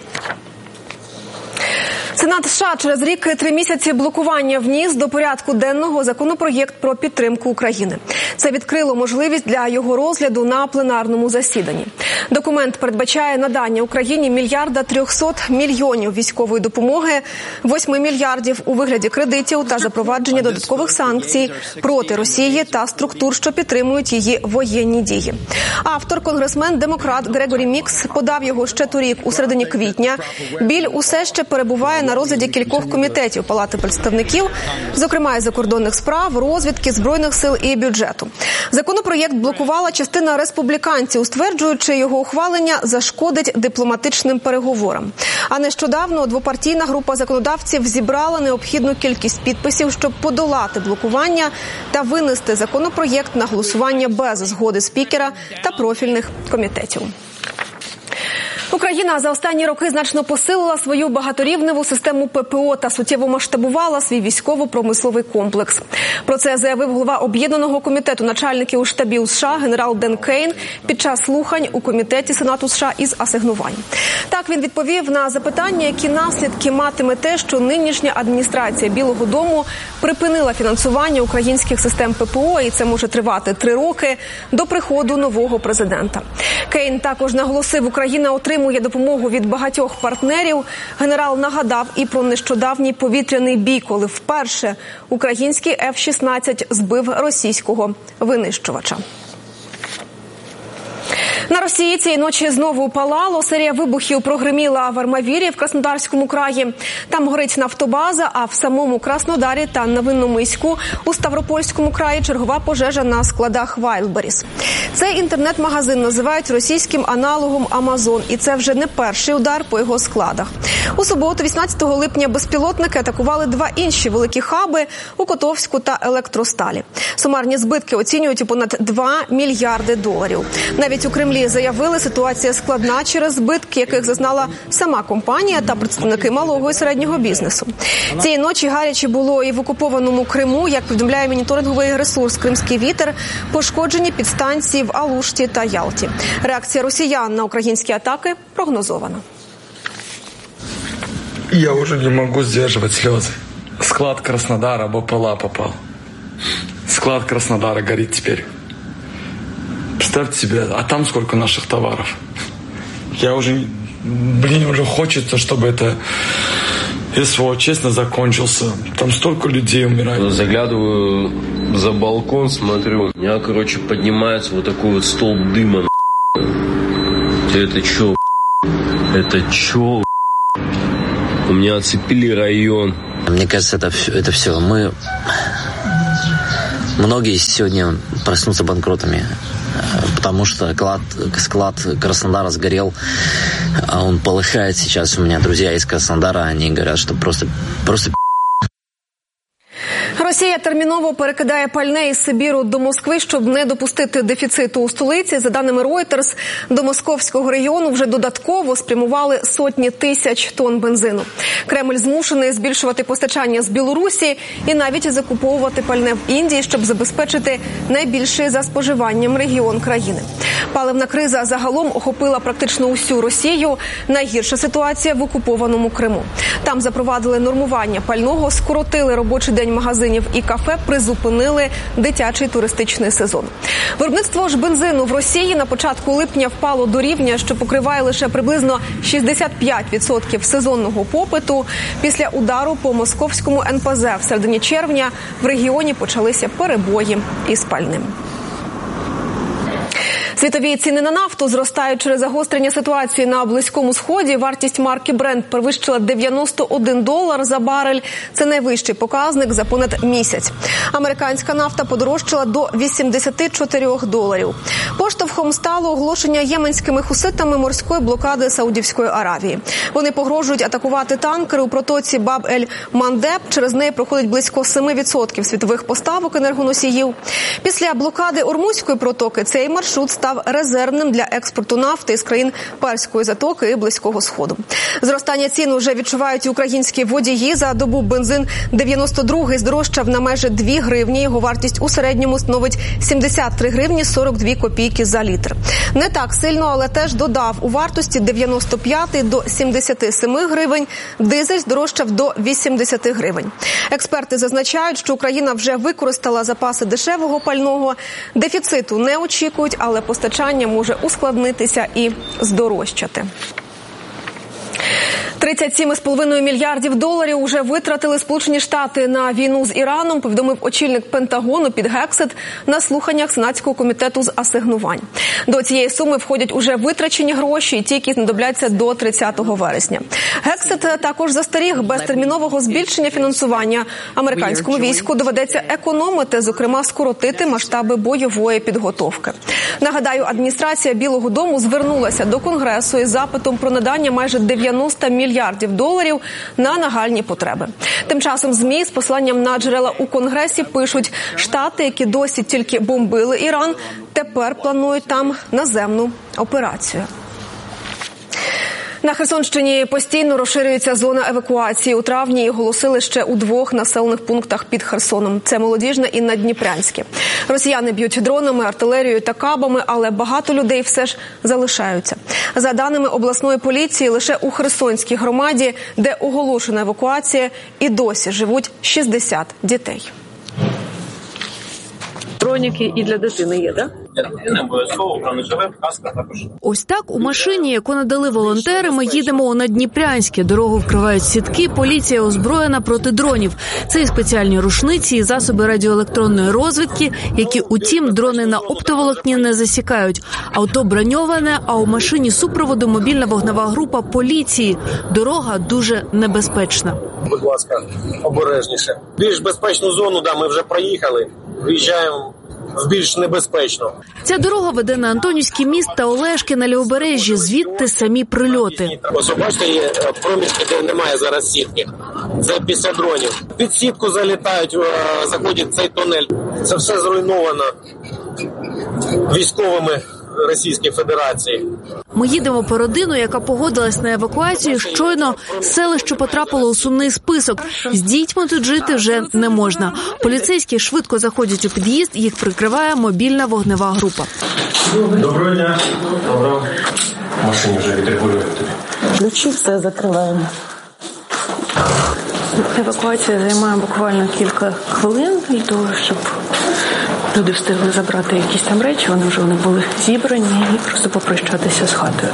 Сенат США через рік і три місяці блокування вніс до порядку денного законопроєкт про підтримку України. Це відкрило можливість для його розгляду на пленарному засіданні. Документ передбачає надання Україні мільярда трьохсот мільйонів військової допомоги, восьми мільярдів у вигляді кредитів та запровадження додаткових санкцій проти Росії та структур, що підтримують її воєнні дії. Автор, конгресмен-демократ Грегорі Мікс, подав його ще торік у середині квітня. Біль усе ще перебуває на розгляді кількох комітетів Палати представників, зокрема із закордонних справ, розвідки, збройних сил і бюджету. Законопроєкт блокувала частина республіканців, стверджуючи, його ухвалення зашкодить дипломатичним переговорам. А нещодавно двопартійна група законодавців зібрала необхідну кількість підписів, щоб подолати блокування та винести законопроєкт на голосування без згоди спікера та профільних комітетів. Україна за останні роки значно посилила свою багаторівневу систему ППО та суттєво масштабувала свій військово-промисловий комплекс. Про це заявив голова Об'єднаного комітету начальників штабів США генерал Ден Кейн під час слухань у Комітеті Сенату США із асигнувань. Так він відповів на запитання, які наслідки матиме те, що нинішня адміністрація Білого дому припинила фінансування українських систем ППО, і це може тривати три роки до приходу нового президента. Кейн також наголосив, Україна отримує допомогу від багатьох партнерів. Генерал нагадав і про нещодавній повітряний бій, коли вперше український еф шістнадцять збив російського винищувача. На Росії цієї ночі знову палало. Серія вибухів прогриміла в Армавірі в Краснодарському краї. Там горить нафтобаза, а в самому Краснодарі та Новинномиську у Ставропольському краї чергова пожежа на складах Wildberries. Цей інтернет-магазин називають російським аналогом Amazon, і це вже не перший удар по його складах. У суботу, вісімнадцятого липня, безпілотники атакували два інші великі хаби у Котовську та Електросталі. Сумарні збитки оцінюють у понад два мільярди доларів. Навіть у Кремлі заявили, ситуація складна через збитки, яких зазнала сама компанія та представники малого і середнього бізнесу. Цієї ночі гаряче було і в окупованому Криму. Як повідомляє моніторинговий ресурс «Кримський вітер», пошкоджені підстанції в Алушті та Ялті. Реакція росіян на українські атаки прогнозована. Я уже не могу сдерживать слезы. Склад Краснодара БПЛА попал. Склад Краснодара горит теперь. Представьте себе, а там сколько наших товаров. Я уже, блин, уже хочется, чтобы это СВО честно закончился. Там столько людей умирает. Заглядываю за балкон, смотрю, у меня, короче, поднимается вот такой вот столб дыма. Это чё? Это чё? У меня оцепили район. Мне кажется, это все, это все. Мы... Многие сегодня проснутся банкротами, потому что склад, склад Краснодара сгорел, а он полыхает сейчас. У меня друзья из Краснодара, они говорят, что просто... просто... Росія терміново перекидає пальне із Сибіру до Москви, щоб не допустити дефіциту у столиці. За даними Reuters, до московського регіону вже додатково спрямували сотні тисяч тонн бензину. Кремль змушений збільшувати постачання з Білорусі і навіть закуповувати пальне в Індії, щоб забезпечити найбільший за споживанням регіон країни. Паливна криза загалом охопила практично усю Росію. Найгірша ситуація в окупованому Криму. Там запровадили нормування пального, скоротили робочий день магазинів магазинів і кафе призупинили дитячий туристичний сезон. Виробництво ж бензину в Росії на початку липня впало до рівня, що покриває лише приблизно шістдесят п'ять відсотків сезонного попиту. Після удару по московському ен пе зет в середині червня в регіоні почалися перебої із пальним. Світові ціни на нафту зростають через загострення ситуації на Близькому Сході. Вартість марки Brent перевищила дев'яносто один долар за барель. Це найвищий показник за понад місяць. Американська нафта подорожчала до вісімдесят чотири доларів. Поштовхом стало оголошення єменськими хуситами морської блокади Саудівської Аравії. Вони погрожують атакувати танкери у протоці Баб-ель-Мандеб. Через неї проходить близько сім відсотків світових поставок енергоносіїв. Після блокади Ормузької протоки цей маршрут став резервним для експорту нафти із країн Перської затоки і Близького Сходу. Зростання цін вже відчувають і українські водії. За добу бензин дев'яносто другий здорожчав на майже дві гривні. Його вартість у середньому становить сімдесят три гривні сорок дві копійки за літр. Не так сильно, але теж додав у вартості дев'яносто п'ятий до сімдесят сім гривень. Дизель здорожчав до вісімдесят гривень. Експерти зазначають, що Україна вже використала запаси дешевого пального. Дефіциту не очікують, але постачання може ускладнитися і здорожчати. тридцять сім цілих п'ять десятих мільярдів доларів уже витратили Сполучені Штати на війну з Іраном, повідомив очільник Пентагону Піт Гексет на слуханнях Сенатського комітету з асигнувань. До цієї суми входять уже витрачені гроші, ті, які знадобляться до тридцятого вересня. Гексет також застеріг, без термінового збільшення фінансування американському війську доведеться економити, зокрема скоротити масштаби бойової підготовки. Нагадаю, адміністрація Білого дому звернулася до Конгресу із запитом про надання майже дев'яносто мільярдів доларів на нагальні потреби. Тим часом ЗМІ з посиланням на джерела у Конгресі пишуть, штати, які досі тільки бомбили Іран, тепер планують там наземну операцію. На Херсонщині постійно розширюється зона евакуації. У травні її оголосили ще у двох населених пунктах під Херсоном. Це Молодіжне і Наддніпрянське. Росіяни б'ють дронами, артилерією та кабами, але багато людей все ж залишаються. За даними обласної поліції, лише у Херсонській громаді, де оголошена евакуація, і досі живуть шістдесят дітей. Броніки і для дитини є, так? Ось так у машині, яку надали волонтери, ми їдемо у Наддніпрянське. Дорогу вкривають сітки, поліція озброєна проти дронів. Це і спеціальні рушниці, і засоби радіоелектронної розвідки, які, утім, дрони на оптоволокні не засікають. Авто броньоване, а у машині супроводу мобільна вогнева група поліції. Дорога дуже небезпечна. Будь ласка, обережніше. Більш безпечну зону, да, ми вже проїхали. Виїжджаємо в більш небезпечно. Ця дорога веде на Антонівський міст та Олешки на Лівобережжі, звідти самі прильоти. Ось, бачите, є проміжки, де немає зараз сітки. Це після дронів. Під сітку залітають, заходять в цей тунель. Це все зруйновано військовими Російської Федерації. Ми їдемо по родину, яка погодилась на евакуацію. Щойно селище потрапило у сумний список. З дітьми тут жити вже не можна. Поліцейські швидко заходять у під'їзд, їх прикриває мобільна вогнева група. Доброго дня. Доброго. В машині вже відрегулюють. Ключі, все закриваємо. Евакуація займає буквально кілька хвилин для того, щоб люди встигли забрати якісь там речі, вони вже вони були зібрані і просто попрощатися з хатою.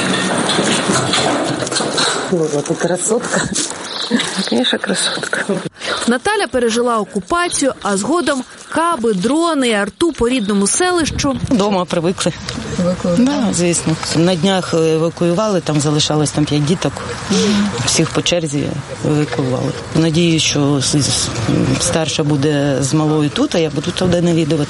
Ось ти красотка. Звісно, красотка. Наталя пережила окупацію, а згодом каби, дрони і арту по рідному селищу. Дома привикли. Привикли? Да, звісно. На днях евакуювали, там залишалось там п'ять діток. Всіх по черзі евакуювали. Надію, що старша буде з малою тут, а я буду туди навідувати.